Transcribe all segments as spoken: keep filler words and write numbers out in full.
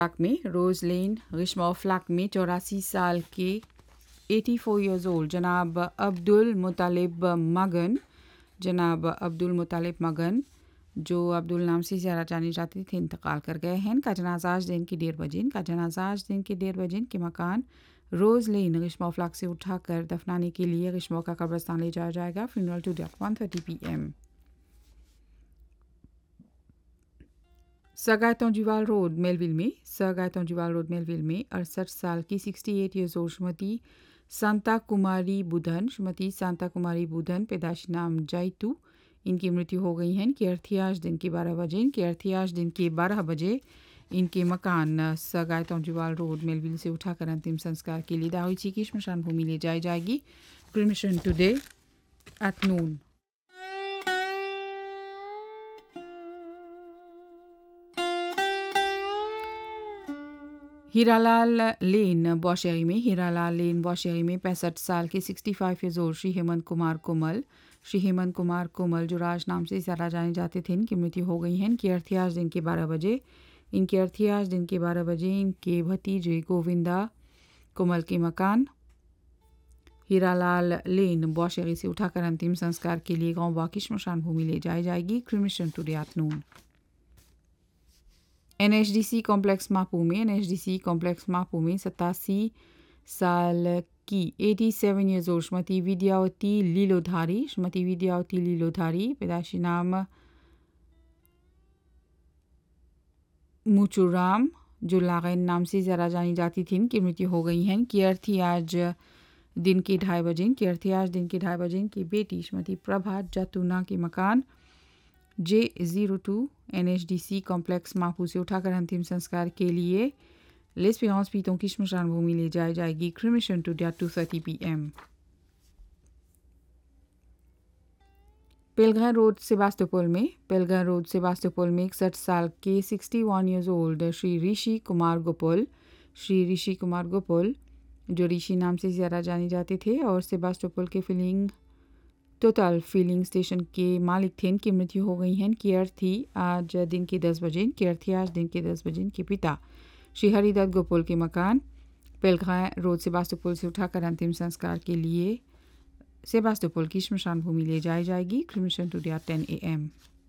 फ्लैक में रोज लेन ग्रीष्मा फ्लैक में चौरासी साल के चौरासी ईयर्स ओल्ड जनाब अब्दुल मुतालिब मगन जनाब अब्दुल मुतालिब मगन जो अब्दुल नाम से ज़्यादा जानी जाती थी इंतकाल कर गए हैं। इनका जनाजा आज दिन की डेढ़ बजे इनका जनाजा आज दिन की डेढ़ बजे के मकान रोज लेन ग्रीष्मा फ्लैक से उठाकर दफनाने के लिए ग्रीष्मा का कब्रिस्तान ले जाया जाएगा। Funeral today at one thirty P M. सगायतोंजीवाल road Melville में सगायतोंजीवाल रोड मेलविल में अड़सठ साल की sixty at years old Shrimati Santa Kumari Budhan Shrimati Santa कुमारी बुधन पैदाशी नाम जाइतू इनकी मृत्यु हो गई है। इनकी अर्थी आज दिन के बारह बजे इनकी अर्थी आज दिन के बारह बजे इनके मकान सगायतोंजीवाल रोड मेलविल से उठाकर अंतिम संस्कार के लिए दाहुची की श्मशान भूमि ले जाई जाएगी। Cremation today at noon. Hiralal लेन बौशेरी में हीरालाल लेन बौशेरी में पैंसठ साल के sixty five years old Shri Hemant Kumar कोमल श्री हेमंत कुमार कोमल जो राज नाम से ज़्यादा जाने जाते थे इनकी मृत्यु हो गई है। इनकी अर्थी आज दिन के बारह बजे इनकी अर्थी आज दिन के बारह बजे इनके भतीजे गोविंदा कोमल के मकान हीरालाल लेन बौशेरी से उठाकर अंतिम संस्कार के लिए गाँव बाकी श्मशान भूमि ले जाई जाएगी। Cremation today afternoon. N H D C complex मापू में N H D C complex मापू में सतासी साल की सत्तासी ईयर्स ओल्ड श्रीमती विद्यावती लीलोधारी श्रीमती विद्यावती लीलोधारी पैदाशी नाम मुचुराम जो लागैन नाम से ज़रा जानी जाती थी इनकी मृत्यु हो गई है। इनकी अर्थी आज दिन के ढाई बजे इनकी अर्थी आज दिन के ढाई बजे इनकी बेटी श्रीमती प्रभा जतुना के मकान जे zero two N H D C complex मापू से उठाकर अंतिम संस्कार के लिए लेस्पियांस पीतों की श्मशान भूमि ले जाई जाएगी। Cremation today at two thirty P M. पेलघर road Sebastopol में पेलघर रोड सेबास्तोपोल में इकसठ साल के सिक्सटी वन ईयर्स ओल्ड श्री ऋषि कुमार गोपाल श्री ऋषि कुमार गोपाल जो ऋषि नाम से ज़्यादा जाने जाते थे और सेबास्तोपोल के फिलिंग टोटल फिलिंग स्टेशन के मालिक थे। इनकी मृत्यु हो गई है। इनकी अर्थी आज दिन के दस बजे इनकी अर्थी आज दिन के दस बजे इनके पिता श्री हरिदत्त गोपाल के मकान पेलघर रोड सेबास्तोपोल से उठाकर अंतिम संस्कार के लिए सेबास्तोपोल की श्मशान भूमि ले जाई जाएगी। क्रिमिशन टुडे एट टेन ए एम।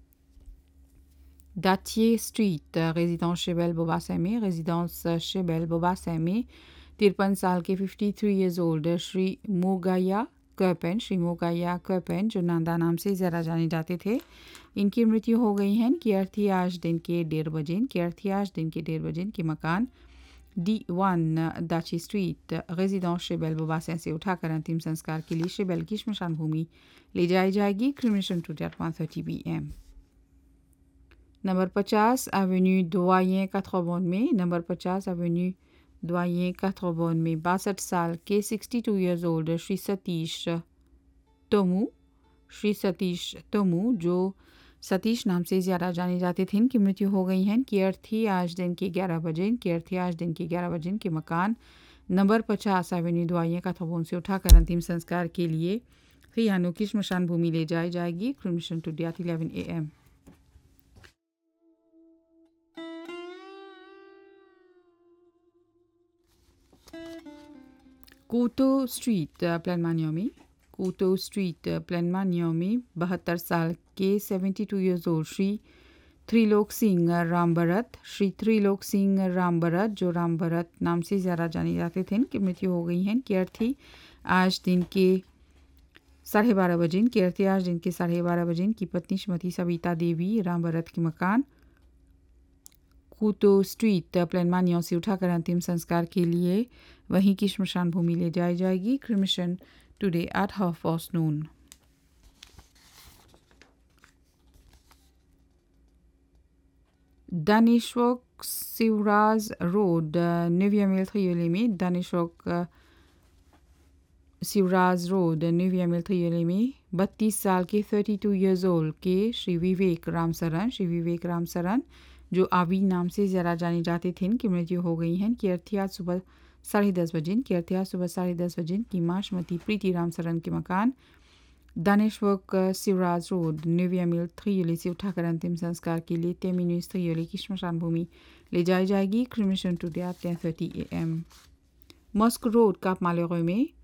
दातिये स्ट्रीट रेजिडेंस शेबेल बोबासे में रेजिडेंस शेबेल बोबासे में तिरपन साल के fifty three years old Shri मोगाया कर्पेन Shri मोगाया कर्पेन जो नंदा नाम से ज़रा जाने जाते थे इनकी मृत्यु हो गई है। इनकी अर्थी आज दिन के डेढ़ बजे इनकी अर्थी आज दिन के डेढ़ बजे इनके मकान डी वन दाची स्ट्रीट रेजिडेंस शेबेल बोबासे से उठाकर अंतिम संस्कार के लिए शेबेल की श्मशान भूमि ले जाई जाएगी। Cremation today at one thirty P M. Number पचास एवेन्यू दोवाइए काथ्रोबोन में नंबर पचास एवेन्यू दोवाइए काथ्रोबोन में बासठ साल के sixty two years old Shri Satish तोमू Shri Satish तोमू जो सतीश नाम से ज़्यादा जाने जाते थे इनकी मृत्यु हो गई है। इनकी अर्थी आज दिन के ग्यारह बजे इनकी अर्थी आज दिन के ग्यारह बजे इनके मकान नंबर पचास एवेन्यू दोवाइए काथ्रोबोन से उठाकर अंतिम संस्कार के लिए खियानो की श्मशान भूमि ले जाई जाएगी। Cremation today at eleven A M. कोटो स्ट्रीट प्लानमानियो में कोटो स्ट्रीट प्लानमानियो में बहत्तर साल के seventy two years old Shri Trilok Singh Ram Bharat Shri Trilok Singh Ram Bharat जो राम भरत नाम से ज़्यादा जाने जाते थे इनकी मृत्यु हो गई है। इनकी अर्थी आज दिन के साढ़े बारह बजे इनकी अर्थी आज दिन के साढ़े बारह बजे इनकी पत्नी श्रीमती सविता देवी राम भरत के मकान कोटो स्ट्रीट प्लानमानियो से उठाकर अंतिम संस्कार के लिए वहीं की श्मशान भूमि ले जाई जाएगी। Cremation today at half past noon. दानिशोक Shivraj road Nivea मिल थयोले में दानिशोक शिवराज रोड नेविया मिल थयोले में बत्तीस साल के थर्टी टू ईयर्स ओल्ड के श्री विवेक राम सरन श्री विवेक राम सरन जो आवी नाम से ज़रा जाने जाते थे इनकी मृत्यु हो गई है। इनकी अर्थी आज सुबह साढ़े दस बजे इनकी अर्थी आज सुबह साढ़े दस बजे इनकी माँ श्रीमती प्रीति राम सरन के मकान दानेश्वक शिवराज रोड नेविया मिल थ्रियोली से उठाकर अंतिम संस्कार के लिए तेमिनुस थ्रियोली की श्मशान भूमि ले जाई जाएगी क्रिमेशन टुडे एट टेन thirty A M mosque road काप मालेरो में